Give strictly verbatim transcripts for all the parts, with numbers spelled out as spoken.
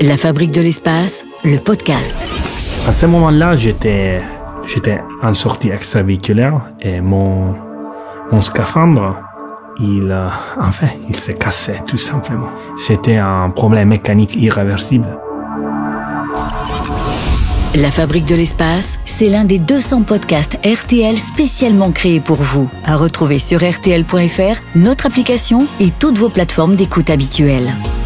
La Fabrique de l'espace, le podcast. À ce moment-là, j'étais, j'étais en sortie extravéhiculaire et mon, mon scaphandre, il, euh, enfin, il s'est cassé, tout simplement. C'était un problème mécanique irréversible. La Fabrique de l'espace, c'est l'un des deux cents podcasts R T L spécialement créés pour vous. À retrouver sur R T L point F R, notre application et toutes vos plateformes d'écoute habituelles.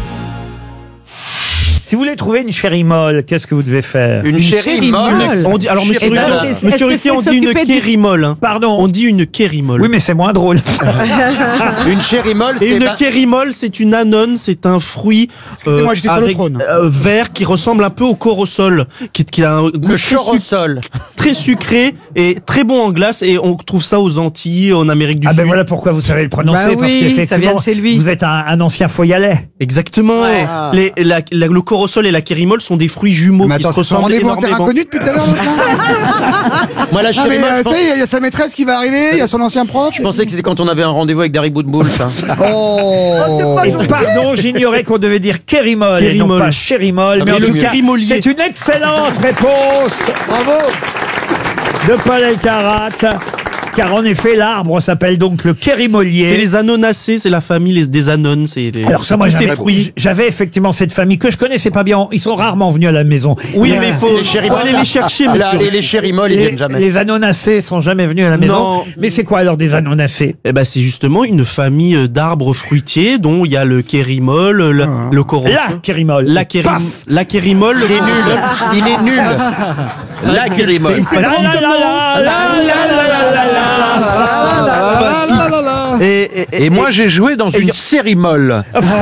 Si vous voulez trouver une chérie molle, qu'est-ce que vous devez faire? Une, une chérie molle. On dit, alors, monsieur Chérie Ruquier, molle. monsieur Ruquier, on dit une kérie molle. Hein. Pardon. On dit une kérie molle. Oui, mais c'est moins drôle. Une chérie molle, Et c'est... une ba- kérie molle, c'est une anone, c'est un fruit euh, Excusez-moi, j'étais sur le avec, trône. euh, vert qui ressemble un peu au corosol, qui, qui a un goût Le très, chorosol. suc- très sucré et très bon en glace. Et on trouve ça aux Antilles, en Amérique du Ah Sud. ben voilà pourquoi vous savez le prononcer, Bah parce oui, qu'effectivement, ça vient de chez lui. vous êtes un, un ancien foyalais. Exactement. Ouais. Les, la, la- le corosol et la kérie molle sont des fruits jumeaux Mais qui attends, se c'est son ressemblent rendez-vous en terrain énormément. inconnu depuis tout à l'heure. là Moi, la Non chérie mais molle, euh, je, ça pense- y est, il y a sa maîtresse qui va arriver, il y a son ancien prof. je pensais que c'était quand on avait un rendez-vous avec Dari Boudboul, ça. Oh. Et pardon, j'ignorais qu'on devait dire kérimol et non Kérimol. pas chérimol. Ah, mais mais en le tout cas, kérimolier. c'est une excellente réponse Bravo. de Paul Elkarat. Car en effet, l'arbre s'appelle donc le kérimolier. C'est les anonacées, c'est la famille les- des anones. C'est les, Alors ça, moi, tous ces j'avais, fruits. j'avais effectivement cette famille que je connaissais pas bien. Ils sont rarement venus à la maison. Oui, Les- mais il faut, Les chéris faut molles. aller les chercher, Là, monsieur. et les chéris molles, ils les, viennent jamais. les anonacés sont jamais venus à la maison. Non. Mais c'est quoi alors des anonacés? Eh ben, c'est justement une famille euh, d'arbres fruitiers dont il y a le kérimol, le, le corosol. La kérimol. La kéri- Paf. la kérimol. Il est nul. Il est nul. La chérie molle. La la la la la la la la la la. Ah là là là. Et, et, Et moi, j'ai joué dans et- une série molle.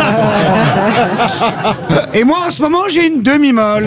Et moi en ce moment j'ai une demi-molle.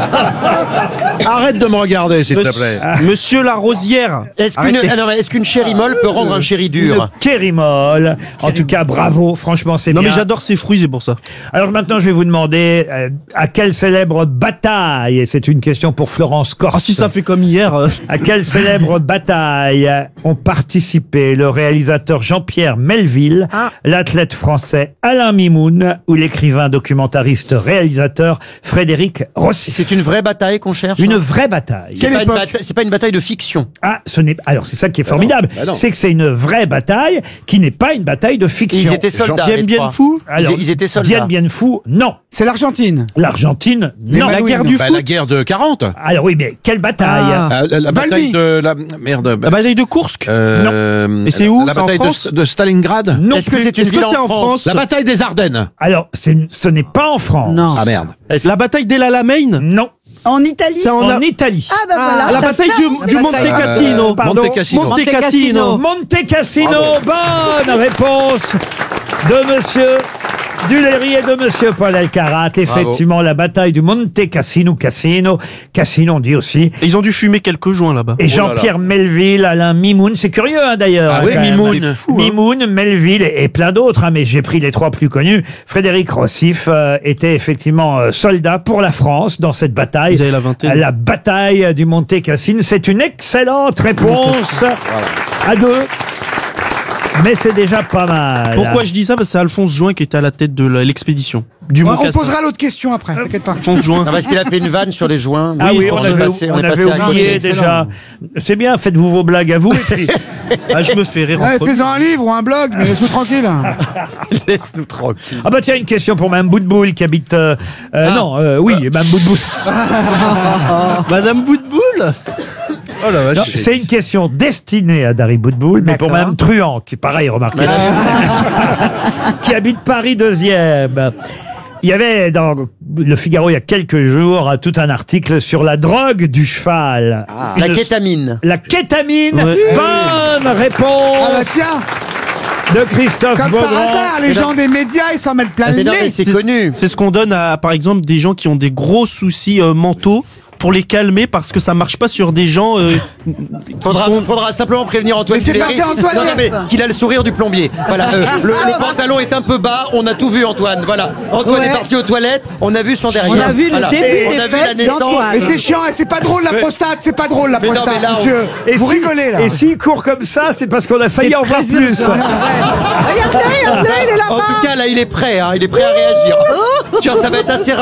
Arrête de me regarder, s'il te Monsieur, plaît. monsieur la Rosière. Est-ce qu'une, Arrêtez. alors, est-ce qu'une chérie molle peut rendre un chéri Le dur? kérimol. En tout cas, bravo. Franchement, c'est Non, bien. mais j'adore ces fruits, c'est pour ça. Alors maintenant, je vais vous demander euh, à quelle célèbre bataille, et c'est une question pour Florence Corse. Ah, si ça fait comme hier. euh, À quelle célèbre bataille ont participé le réalisateur Jean-Pierre Melville, l'athlète français Alain Mimoun ou l'écrivain documentariste réalisateur Frédéric Rossi? C'est une vraie bataille qu'on cherche? Une hein vraie bataille. C'est Quelle pas, une époque bata- c'est pas une bataille de fiction. Ah, ce n'est alors c'est ça qui est formidable, bah non. c'est que c'est une vraie bataille qui n'est pas une bataille de fiction. Ils étaient soldats. Bien les bien trois. fou. Alors, ils- ils étaient soldats. Dien Bien Phu, non. C'est l'Argentine. L'Argentine, non. La guerre du Bah, foot. la guerre de quarante. Alors oui, mais quelle bataille? Ah. Ah, la, la Valmy. bataille de la merde. La bataille de Kursk. Euh, Et c'est où? La C'est en bataille France de, de Stalingrad. Non Est-ce que plus. c'est une Est-ce que ville c'est en en France? France? La bataille des Ardennes. Alors, c'est- ce n'est pas en France. Non. Ah merde. La bataille d'El Alamein. Non. En Italie. C'est en, En A- Italie. Ah bah voilà. la bataille du, du Monte Cassino. Pardon. Monte Cassino. Monte Cassino. Monte Cassino. Bonne réponse de monsieur Duléry et de monsieur Paul Elkarat. Effectivement, la bataille du Monte Cassino, Cassino, Cassino on dit aussi. Et ils ont dû fumer quelques joints là-bas. Et Jean-Pierre Melville, Alain Mimoun, c'est curieux hein, d'ailleurs. Ah hein, oui, quand même. Mimoun. Mimoun, Melville et, et plein d'autres, hein, mais j'ai pris les trois plus connus. Frédéric Rossif euh, était effectivement euh, soldat pour la France dans cette bataille. Vous avez la vingtaine. La bataille du Monte Cassino, c'est une excellente réponse à deux. Mais c'est déjà pas mal. Pourquoi je dis ça? Parce que c'est Alphonse Join qui était à la tête de la- l'expédition. Du On, Mont on Cassin. posera l'autre question après, t'inquiète pas. Alphonse Join. Non, parce qu'il a fait une vanne sur les joints. Ah oui, on, on est avait, passé, on on est avait passé à oublié côté. déjà. C'est bien, faites-vous vos blagues à vous. Et puis, Ah, je me fais rire. en Ouais, premier. fais-en un livre ou un blog, mais laisse-nous tranquille. Laisse-nous tranquille. ah bah tiens, une question pour Mme Boutboul qui habite... euh, euh, Non, euh, oui, Mme Boutboul. Madame Boutboul. Oh la vache. Non, c'est une question destinée à Dari Boutboul, mais pour D'accord. Mme Truand, qui pareil, remarquez, qui habite Paris deuxième. Il y avait dans Le Figaro il y a quelques jours tout un article sur la drogue du cheval. La Une- kétamine. La kétamine. Ouais. Bonne réponse Ah bah tiens, de Christophe comme par Beaugrand. hasard, les gens des médias, ils s'en mettent plein le Mais non, mais nez. c'est connu. C'est ce qu'on donne à, par exemple, des gens qui ont des gros soucis euh, mentaux pour les calmer parce que ça marche pas sur des gens. Euh, Faudra, faudra simplement prévenir Antoine Mais c'est Duléry. passé Antoine Non, non, mais hier. qu'il a le sourire du plombier. Voilà, euh, le, le pantalon est un peu bas, on a tout vu Antoine. Voilà, Antoine Ouais. est parti aux toilettes, on a vu son derrière. On a vu le Voilà. début On des a vu la fesses naissance. d'Antoine. Mais c'est chiant, et c'est pas drôle la prostate, c'est pas drôle la Mais non, prostate, mais là, on- monsieur. Et Vous si- rigolez là. Et s'il court comme ça, c'est parce qu'on a failli C'est en voir très plus. urgent. Regardez, regardez, il est là-bas. En tout cas, là, il est prêt, hein, il est prêt à réagir. Tiens, ça va être assez rare.